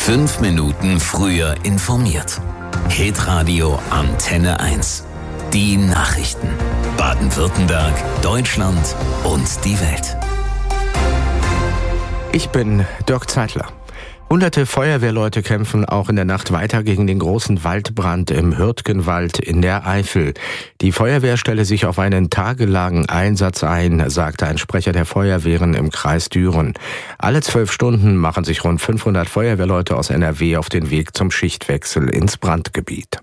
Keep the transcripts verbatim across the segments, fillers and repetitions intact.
Fünf Minuten früher informiert. Hitradio Antenne eins. Die Nachrichten. Baden-Württemberg, Deutschland und die Welt. Ich bin Dirk Zeitler. Hunderte Feuerwehrleute kämpfen auch in der Nacht weiter gegen den großen Waldbrand im Hürtgenwald in der Eifel. Die Feuerwehr stelle sich auf einen tagelangen Einsatz ein, sagte ein Sprecher der Feuerwehren im Kreis Düren. Alle zwölf Stunden machen sich rund fünfhundert Feuerwehrleute aus N R W auf den Weg zum Schichtwechsel ins Brandgebiet.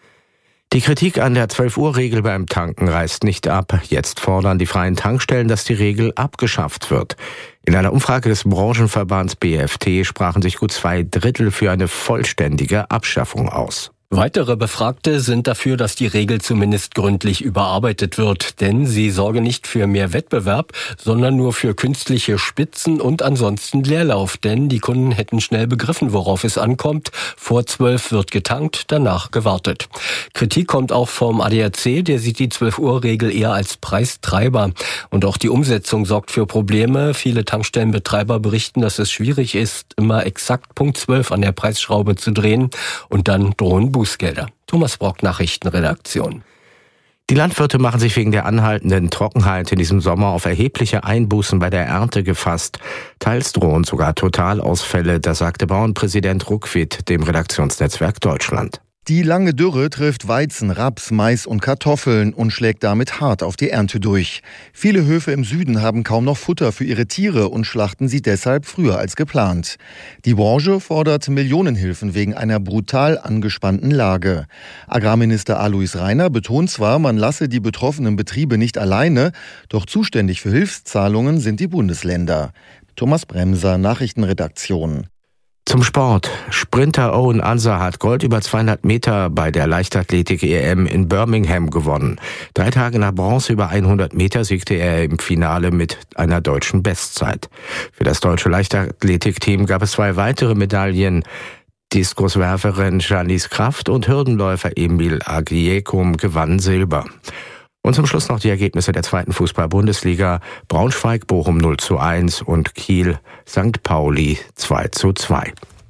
Die Kritik an der zwölf-Uhr-Regel beim Tanken reißt nicht ab. Jetzt fordern die freien Tankstellen, dass die Regel abgeschafft wird. In einer Umfrage des Branchenverbands B F T sprachen sich gut zwei Drittel für eine vollständige Abschaffung aus. Weitere Befragte sind dafür, dass die Regel zumindest gründlich überarbeitet wird, denn sie sorge nicht für mehr Wettbewerb, sondern nur für künstliche Spitzen und ansonsten Leerlauf, denn die Kunden hätten schnell begriffen, worauf es ankommt. Vor zwölf wird getankt, danach gewartet. Kritik kommt auch vom A D A C, der sieht die zwölf-Uhr-Regel eher als Preistreiber. Und auch die Umsetzung sorgt für Probleme. Viele Tankstellenbetreiber berichten, dass es schwierig ist, immer exakt Punkt zwölf an der Preisschraube zu drehen und dann drohen Bußgelder. Thomas Brock, Nachrichtenredaktion. Die Landwirte machen sich wegen der anhaltenden Trockenheit in diesem Sommer auf erhebliche Einbußen bei der Ernte gefasst. Teils drohen sogar Totalausfälle, das sagte Bauernpräsident Ruckwied dem Redaktionsnetzwerk Deutschland. Die lange Dürre trifft Weizen, Raps, Mais und Kartoffeln und schlägt damit hart auf die Ernte durch. Viele Höfe im Süden haben kaum noch Futter für ihre Tiere und schlachten sie deshalb früher als geplant. Die Branche fordert Millionenhilfen wegen einer brutal angespannten Lage. Agrarminister Alois Rainer betont zwar, man lasse die betroffenen Betriebe nicht alleine, doch zuständig für Hilfszahlungen sind die Bundesländer. Thomas Bremser, Nachrichtenredaktion. Zum Sport. Sprinter Owen Ansa hat Gold über zweihundert Meter bei der Leichtathletik-E M in Birmingham gewonnen. Drei Tage nach Bronze über hundert Meter siegte er im Finale mit einer deutschen Bestzeit. Für das deutsche Leichtathletikteam gab es zwei weitere Medaillen. Diskuswerferin Janice Kraft und Hürdenläufer Emil Agiekum gewannen Silber. Und zum Schluss noch die Ergebnisse der zweiten Fußball-Bundesliga. Braunschweig, Bochum null zu eins und Kiel, Sankt Pauli zwei zu zwei.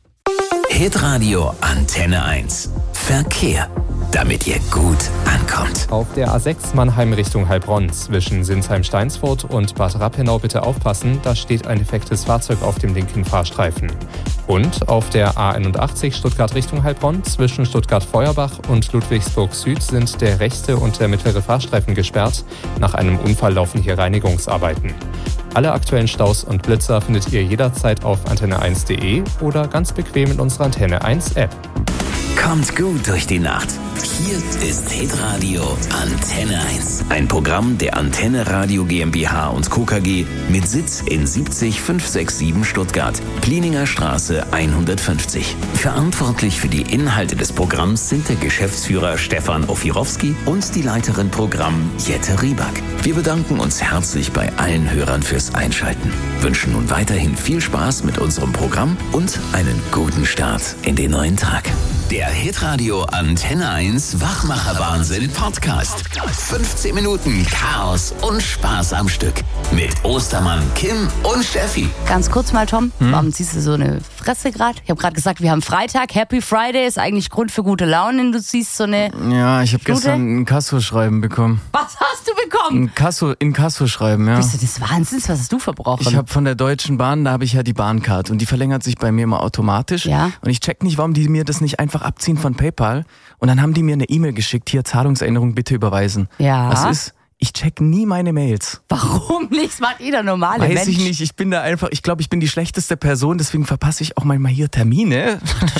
Hitradio Antenne eins. Verkehr, damit ihr gut ankommt. Auf der A sechs Mannheim Richtung Heilbronn zwischen Sinsheim-Steinsfurt und Bad Rappenau bitte aufpassen, da steht ein defektes Fahrzeug auf dem linken Fahrstreifen. Und auf der A einundachtzig Stuttgart Richtung Heilbronn zwischen Stuttgart-Feuerbach und Ludwigsburg Süd sind der rechte und der mittlere Fahrstreifen gesperrt. Nach einem Unfall laufen hier Reinigungsarbeiten. Alle aktuellen Staus und Blitzer findet ihr jederzeit auf antenne eins punkt de oder ganz bequem in unserer Antenne eins App. Kommt gut durch die Nacht. Hier ist Hitradio Antenne eins. Ein Programm der Antenne Radio GmbH und Co. K G mit Sitz in siebzig fünfhundertsiebenundsiebzig Stuttgart, Plieninger Straße hundertfünfzig. Verantwortlich für die Inhalte des Programms sind der Geschäftsführer Stefan Ofirowski und die Leiterin Programm Jette Rieback. Wir bedanken uns herzlich bei allen Hörern fürs Einschalten, wünschen nun weiterhin viel Spaß mit unserem Programm und einen guten Start in den neuen Tag. Der Hitradio Antenne eins Wachmacher-Wahnsinn Podcast. fünfzehn Minuten Chaos und Spaß am Stück. Mit Ostermann, Kim und Steffi. Ganz kurz mal, Tom, hm? Warum ziehst du so eine Fresse gerade? Ich habe gerade gesagt, wir haben Freitag. Happy Friday ist eigentlich Grund für gute Laune. Du ziehst so eine Ja, ich habe Stute. gestern ein Kasso-Schreiben bekommen. Was hast du bekommen? Ein Kasso, in Kasso-Schreiben, ja. Bist du des Wahnsinns? Was hast du verbrochen? Ich habe von der Deutschen Bahn, da habe ich ja die Bahncard und die verlängert sich bei mir immer automatisch. Ja. Und ich check nicht, warum die mir das nicht einfach abziehen von PayPal. Und dann haben die mir eine E-Mail geschickt, hier Zahlungserinnerung bitte überweisen. Ja. Was ist? Ich check nie meine Mails. Warum nicht? Das macht jeder normale Weiß Mensch. ich nicht, ich bin da einfach, ich glaube, ich bin die schlechteste Person, deswegen verpasse ich auch manchmal hier Termine.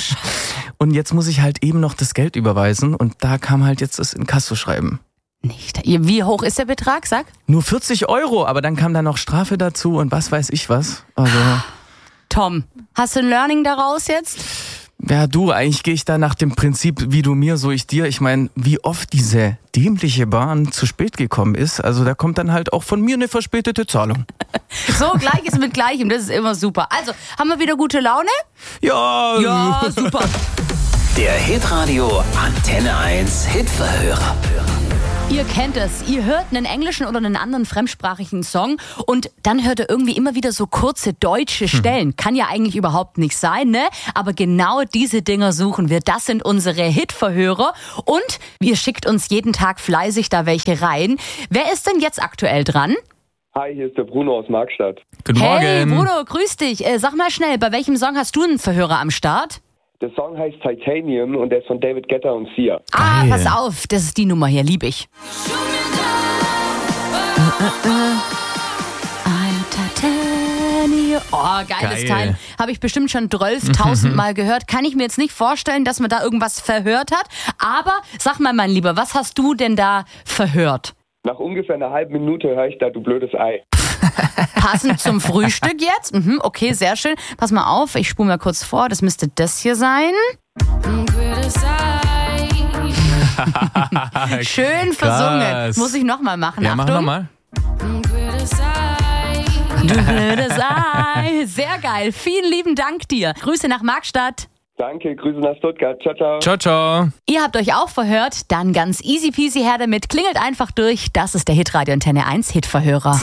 Und jetzt muss ich halt eben noch das Geld überweisen und da kam halt jetzt das Inkasso-Schreiben. Nicht. Wie hoch ist der Betrag, sag? Nur vierzig Euro, aber dann kam da noch Strafe dazu und was weiß ich was. Also Tom, hast du ein Learning daraus jetzt? Ja, du, eigentlich gehe ich da nach dem Prinzip, wie du mir, so ich dir. Ich meine, wie oft diese dämliche Bahn zu spät gekommen ist. Also da kommt dann halt auch von mir eine verspätete Zahlung. So, Gleiches mit Gleichem, das ist immer super. Also, haben wir wieder gute Laune? Ja. Ja, super. Der Hitradio Antenne eins Hitverhörer. Ihr kennt es. Ihr hört einen englischen oder einen anderen fremdsprachigen Song und dann hört ihr irgendwie immer wieder so kurze deutsche Stellen. Hm. Kann ja eigentlich überhaupt nicht sein, ne? Aber genau diese Dinger suchen wir. Das sind unsere Hitverhörer und ihr schickt uns jeden Tag fleißig da welche rein. Wer ist denn jetzt aktuell dran? Hi, hier ist der Bruno aus Markstadt. Guten Hey Morgen. Bruno, grüß dich. Äh, sag mal schnell, bei welchem Song hast du einen Verhörer am Start? Der Song heißt Titanium und der ist von David Guetta und Sia. Ah, Geil. pass auf, das ist die Nummer hier, lieb ich. Ein Titanium. Oh, geiles Geil. Teil. Habe ich bestimmt schon zwölftausend Mal gehört. Kann ich mir jetzt nicht vorstellen, dass man da irgendwas verhört hat. Aber sag mal, mein Lieber, was hast du denn da verhört? Nach ungefähr einer halben Minute höre ich da Du blödes Ei. Passend zum Frühstück jetzt? Mhm, okay, sehr schön. Pass mal auf, ich spule mal kurz vor. Das müsste das hier sein. Schön versungen. Krass. Muss ich nochmal machen. Ja, mach Achtung. nochmal. Du blödes Ei. Sehr geil. Vielen lieben Dank dir. Grüße nach Markstadt. Danke, Grüße nach Stuttgart. Ciao, ciao. Ciao, ciao. Ihr habt euch auch verhört, dann ganz easy peasy her damit. Klingelt einfach durch. Das ist der Hitradio Antenne eins Hitverhörer.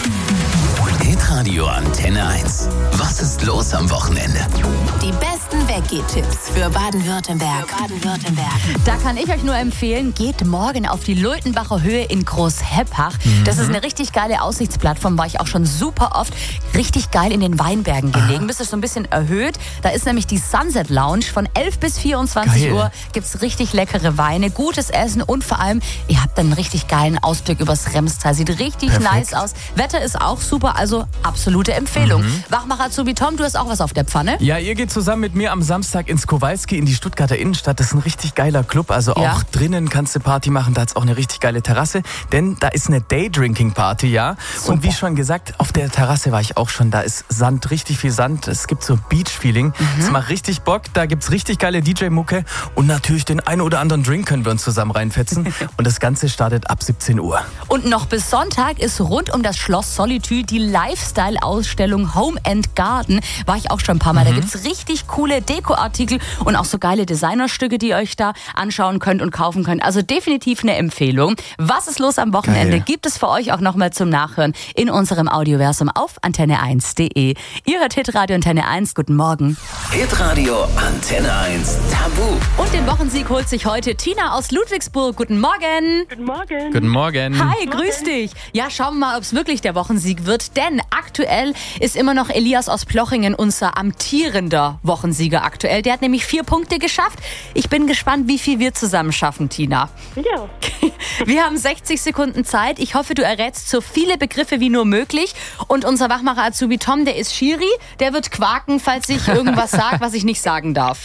Hitradio Antenne eins. Was ist los am Wochenende? Die besten Weggeh-Tipps für Baden-Württemberg. Für Baden-Württemberg. Da kann ich euch nur empfehlen, geht morgen auf die Leutenbacher Höhe in Großheppach. Das ist eine richtig geile Aussichtsplattform, war ich auch schon super oft. Richtig geil in den Weinbergen gelegen. Bist du so ein bisschen erhöht. Da ist nämlich die Sunset Lounge. Von elf bis vierundzwanzig Geil. Uhr gibt's richtig leckere Weine, gutes Essen und vor allem, ihr habt dann einen richtig geilen Ausblick übers Remstal. Sieht richtig Perfekt. nice aus. Wetter ist auch super, also absolute Empfehlung. Mhm. Wachmacher Azubi Tom, du hast auch was auf der Pfanne. Ja, ihr geht zusammen mit mir am Samstag ins Kowalski in die Stuttgarter Innenstadt. Das ist ein richtig geiler Club. Also auch Ja. drinnen kannst du Party machen. Da hat's auch eine richtig geile Terrasse. Denn da ist eine Daydrinking-Party, ja. Super. Und wie schon gesagt, auf der Terrasse war ich auch schon. Da ist Sand, richtig viel Sand. Es gibt so Beach-Feeling. Es macht richtig Bock. Da gibt's richtig geile D J-Mucke. Und natürlich den einen oder anderen Drink können wir uns zusammen reinfetzen. Und das Ganze startet ab siebzehn Uhr. Und noch bis Sonntag ist rund um das Schloss Solitude die Lifestyle-Ausstellung Home and Garden. War ich auch schon ein paar Mal. Da gibt's richtig coole Dekoartikel und auch so geile Designerstücke, die ihr euch da anschauen könnt und kaufen könnt. Also definitiv eine Empfehlung. Was ist los am Wochenende? Geil. Gibt es für euch auch nochmal zum Nachhören in unserem Audioversum auf antenne eins punkt de. Ihr hört Hitradio Antenne eins. Guten Morgen. Hitradio Antenne eins Tabu. Und den Wochensieg holt sich heute Tina aus Ludwigsburg. Guten Morgen. Guten Morgen. Guten Morgen. Hi, grüß dich. Ja, schauen wir mal, ob es wirklich der Wochensieg wird. Denn aktuell ist immer noch Elias aus Plochingen unser amtierender Wochensieger aktuell. Der hat nämlich vier Punkte geschafft. Ich bin gespannt, wie viel wir zusammen schaffen, Tina. Ja. Wir haben sechzig Sekunden Zeit. Ich hoffe, du errätst so viele Begriffe wie nur möglich. Und unser Wachmacher Azubi Tom, der ist Schiri. Der wird quaken, falls ich irgendwas sage, was ich nicht sagen darf.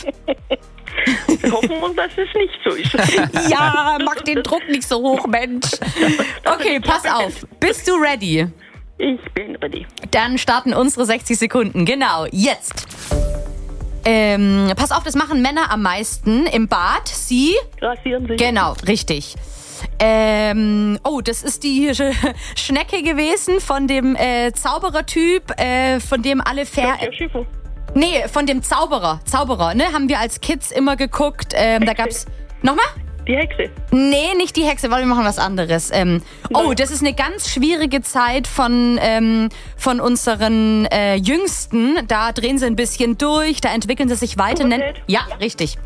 Wir hoffen uns, dass es nicht so ist. Ja, mach den Druck nicht so hoch, Mensch. Okay, pass auf. Bist du ready? Ich bin ready. Dann starten unsere sechzig Sekunden. Genau, jetzt. Ähm, pass auf, das machen Männer am meisten im Bad. Sie? Rasieren sich. Genau, richtig. Ähm, oh, das ist die Sch Schnecke gewesen von dem äh, Zauberertyp, äh, von dem alle Fer... Der Schiffer. Nee, von dem Zauberer. Zauberer, ne? Haben wir als Kids immer geguckt. Ähm, da gab's... Nochmal? Die Hexe. Nee, nicht die Hexe, weil wir machen was anderes. Ähm, oh, das ist eine ganz schwierige Zeit von, ähm, von unseren äh, Jüngsten. Da drehen sie ein bisschen durch, da entwickeln sie sich weiter. Pubertät? Ja, richtig.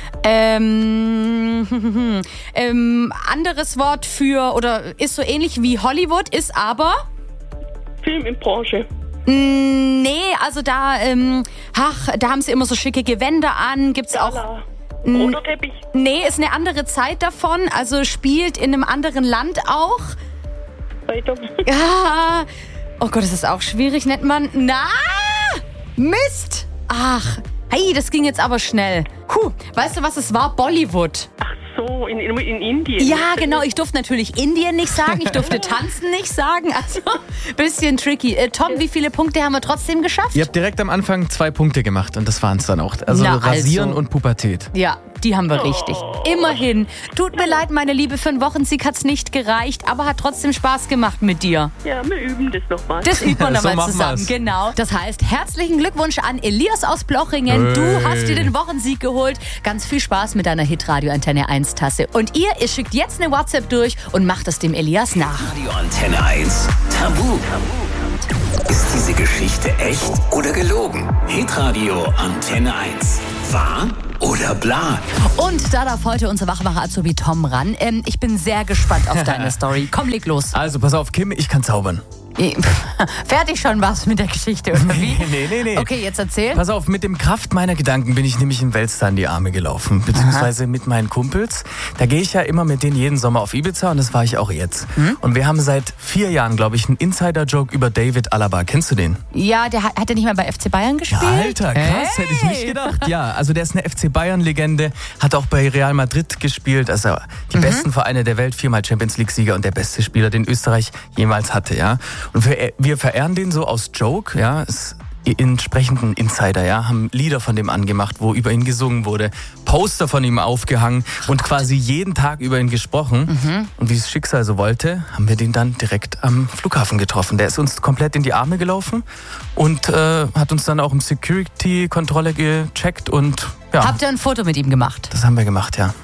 Ähm, ähm, anderes Wort für, oder ist so ähnlich wie Hollywood, ist aber... Film in Branche. Mm, nee, also da, ähm, ach, da haben sie immer so schicke Gewänder an. Gibt's auch... Gala. Roter Teppich. Nee, ist eine andere Zeit davon, also spielt in einem anderen Land auch. Weiter. Ja. Oh Gott, das ist auch schwierig, nennt man. Na! Mist! Ach, hey, das ging jetzt aber schnell. Puh, weißt du, was es war? Bollywood. Ach so, in, in, in Indien. Ja, genau. Ich durfte natürlich Indien nicht sagen. Ich durfte tanzen nicht sagen. Also, bisschen tricky. Äh, Tom, wie viele Punkte haben wir trotzdem geschafft? Ihr habt direkt am Anfang zwei Punkte gemacht und das waren es dann auch. Also Na, Rasieren also. und Pubertät. Ja, die haben wir richtig. Immerhin. Tut mir leid, meine Liebe, für einen Wochensieg hat's nicht gereicht, aber hat trotzdem Spaß gemacht mit dir. Ja, wir üben das nochmal. Das üben wir So nochmal machen zusammen, wir's. genau. Das heißt, herzlichen Glückwunsch an Elias aus Blochingen. Du Hey. hast dir den Wochensieg geholt. Ganz viel Spaß mit deiner Hitradio Antenne eins Tasse. Und ihr, ihr schickt jetzt eine WhatsApp durch und macht es dem Elias nach. Radio Antenne eins. Tabu. Ist diese Geschichte echt oder gelogen? Hitradio Antenne eins. Wahr oder bla? Und da darf heute unser Wachmacher Azubi Tom ran. Ähm, ich bin sehr gespannt auf deine Story. Komm, leg los. Also, pass auf, Kim, ich kann zaubern. Fertig schon was mit der Geschichte irgendwie? Nee, nee, nee. Okay, jetzt erzähl. Pass auf, mit dem Kraft meiner Gedanken bin ich nämlich in Weltstar in die Arme gelaufen. Beziehungsweise Aha. mit meinen Kumpels. Da gehe ich ja immer mit denen jeden Sommer auf Ibiza und das war ich auch jetzt. Hm? Und wir haben seit vier Jahren, glaube ich, einen Insider-Joke über David Alaba. Kennst du den? Ja, der hat, hat der nicht mal bei F C Bayern gespielt? Ja, Alter, krass, hey. hätte ich nicht gedacht. Ja, also der ist eine F C Bayern-Legende, hat auch bei Real Madrid gespielt, also die mhm. besten Vereine der Welt, viermal Champions League-Sieger und der beste Spieler, den Österreich jemals hatte, ja. Und wir, wir verehren den so aus Joke, ja, ist entsprechenden Insider, ja, haben Lieder von dem angemacht, wo über ihn gesungen wurde, Poster von ihm aufgehangen und quasi jeden Tag über ihn gesprochen. Mhm. Und wie es Schicksal so wollte, haben wir den dann direkt am Flughafen getroffen. Der ist uns komplett in die Arme gelaufen und äh, hat uns dann auch im Security-Kontrolle gecheckt und ja. Habt ihr ein Foto mit ihm gemacht? Das haben wir gemacht, ja.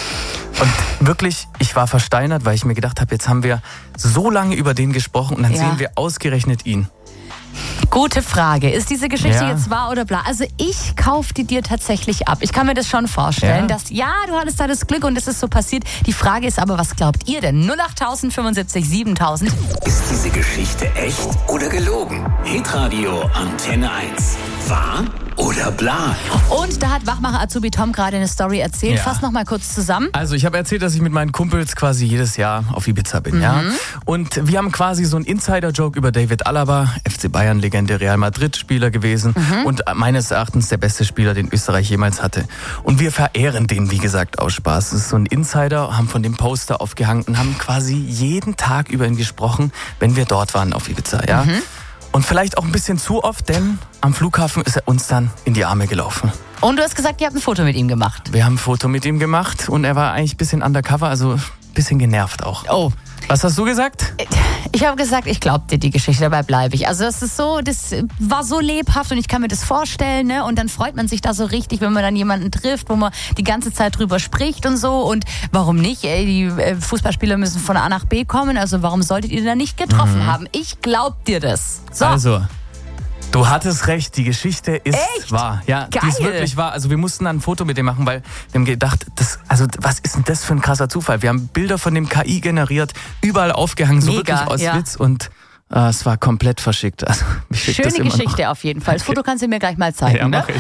Und wirklich, ich war versteinert, weil ich mir gedacht habe, jetzt haben wir so lange über den gesprochen und dann ja. sehen wir ausgerechnet ihn. Gute Frage. Ist diese Geschichte Ja. jetzt wahr oder bla? Also ich kaufe die dir tatsächlich ab. Ich kann mir das schon vorstellen, Ja. dass ja, du hattest da das Glück und es ist so passiert. Die Frage ist aber, was glaubt ihr denn? null acht fünfundsiebzig siebentausend. Ist diese Geschichte echt oder gelogen? Hitradio Antenne eins. Wahr oder bla? Und da hat Wachmacher Azubi Tom gerade eine Story erzählt. Ja. Fass noch mal kurz zusammen. Also ich habe erzählt, dass ich mit meinen Kumpels quasi jedes Jahr auf Ibiza bin, mhm. ja. Und wir haben quasi so einen Insider-Joke über David Alaba, F C Bayern-Legende, Real Madrid-Spieler gewesen mhm. und meines Erachtens der beste Spieler, den Österreich jemals hatte. Und wir verehren den, wie gesagt, aus Spaß. Das ist so ein Insider, haben von dem Poster aufgehangen und haben quasi jeden Tag über ihn gesprochen, wenn wir dort waren auf Ibiza, ja. Mhm. Und vielleicht auch ein bisschen zu oft, denn am Flughafen ist er uns dann in die Arme gelaufen. Und du hast gesagt, ihr habt ein Foto mit ihm gemacht. Wir haben ein Foto mit ihm gemacht und er war eigentlich ein bisschen undercover, also ein bisschen genervt auch. Oh. Was hast du gesagt? Ich habe gesagt, ich glaube dir die Geschichte, dabei bleibe ich. Also das ist so, das war so lebhaft und ich kann mir das vorstellen, ne? Und dann freut man sich da so richtig, wenn man dann jemanden trifft, wo man die ganze Zeit drüber spricht und so. Und warum nicht? Ey, die Fußballspieler müssen von A nach B kommen, also warum solltet ihr da nicht getroffen mhm. haben? Ich glaub dir das. So. Also, du hattest recht, die Geschichte ist Echt? wahr. Ja, Geil. die ist wirklich wahr. Also wir mussten dann ein Foto mit dem machen, weil wir haben gedacht, das, also was ist denn das für ein krasser Zufall? Wir haben Bilder von dem K I generiert, überall aufgehangen, so Mega, wirklich aus ja. Witz und äh, es war komplett verschickt. Also, ich schick das Schöne immer Geschichte noch. auf jeden Fall. Das Foto kannst du mir gleich mal zeigen. Ja, ne? mach ich.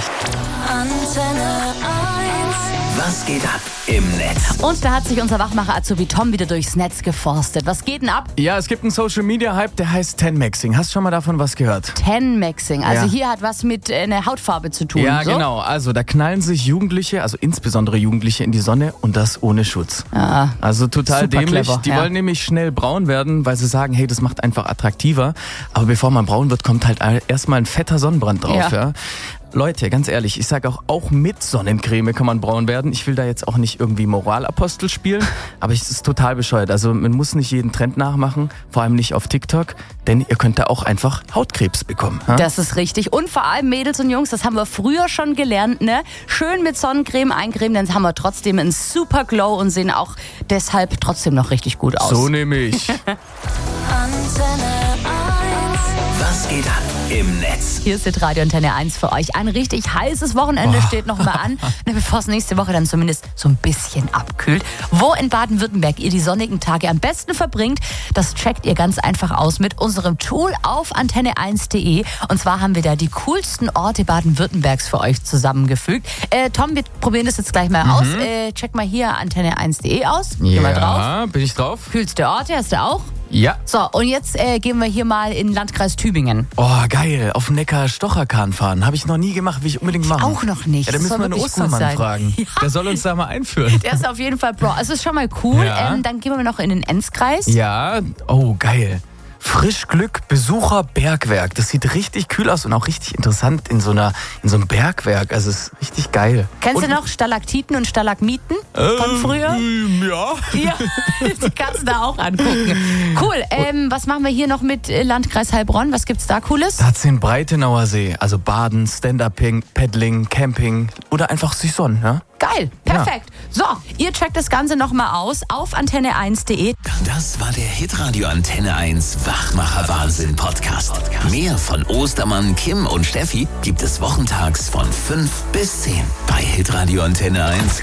Antenne eins. Was geht ab im Netz? Und da hat sich unser Wachmacher Azubi Tom wieder durchs Netz geforstet. Was geht denn ab? Ja, es gibt einen Social-Media-Hype, der heißt Ten-Maxing. Hast du schon mal davon was gehört? Ten-Maxing. Also Ja. hier hat was mit äh, einer Hautfarbe zu tun. Ja, so? genau. Also da knallen sich Jugendliche, also insbesondere Jugendliche, in die Sonne und das ohne Schutz. Ja. Also total Super dämlich. clever, Die ja. wollen nämlich schnell braun werden, weil sie sagen, hey, das macht einfach attraktiver. Aber bevor man braun wird, kommt halt erstmal ein fetter Sonnenbrand drauf. Ja. Ja. Leute, ganz ehrlich, ich sage auch, auch mit Sonnencreme kann man braun werden. Ich will da jetzt auch nicht irgendwie Moralapostel spielen, aber es ist total bescheuert. Also man muss nicht jeden Trend nachmachen, vor allem nicht auf TikTok, denn ihr könnt da auch einfach Hautkrebs bekommen. Ha? Das ist richtig. Und vor allem Mädels und Jungs, das haben wir früher schon gelernt, ne? Schön mit Sonnencreme eincremen, dann haben wir trotzdem einen super Glow und sehen auch deshalb trotzdem noch richtig gut aus. So nehme ich. Antenne eins. Was geht ab im Netz? Hier ist Radio Antenne eins für euch. Ein richtig heißes Wochenende steht noch mal an, ne, bevor es nächste Woche dann zumindest so ein bisschen abkühlt. Wo in Baden-Württemberg ihr die sonnigen Tage am besten verbringt, das checkt ihr ganz einfach aus mit unserem Tool auf antenne eins punkt de. Und zwar haben wir da die coolsten Orte Baden-Württembergs für euch zusammengefügt. Äh, Tom, wir probieren das jetzt gleich mal Mhm. aus. Äh, check mal hier antenne eins punkt de aus. Geh mal drauf. Ja, bin ich drauf? Coolste Orte hast du auch? Ja. So, und jetzt äh, gehen wir hier mal in den Landkreis Tübingen. Oh, geil. Auf dem Neckar-Stocherkahn fahren. Habe ich noch nie gemacht, will ich unbedingt machen. Auch noch nicht. Ja, da Das müssen soll wir einen wirklich gut Ostermann sein. fragen. Ja. Der soll uns da mal einführen. Der ist auf jeden Fall Bro. Also ist schon mal cool. Ja. Ähm, dann gehen wir noch in den Enzkreis. Ja, oh, geil. Frischglück Besucher Bergwerk. Das sieht richtig kühl aus und auch richtig interessant in so einer in so einem Bergwerk. Also es ist richtig geil. Kennst und, du noch Stalaktiten und Stalagmiten von ähm, früher? Ja. Ja, die kannst du da auch angucken. Cool. Ähm, was machen wir hier noch mit Landkreis Heilbronn? Was gibt's da Cooles? Da hat's den Breitenauer See. Also Baden, Stand-Up-Ping, Paddling, Camping oder einfach sich sonnen. Ja? Geil, perfekt. Ja. So, ihr checkt das Ganze nochmal aus auf antenne eins punkt de. Das war der Hitradio Antenne eins Wachmacher Wahnsinn Podcast. Mehr von Ostermann, Kim und Steffi gibt es wochentags von fünf bis zehn bei Hitradio Antenne eins.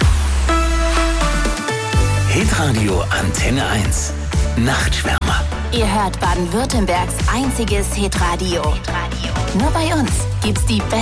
Hitradio Antenne eins. Nachtschwärmer. Ihr hört Baden-Württembergs einziges Hitradio. Nur bei uns gibt's die besten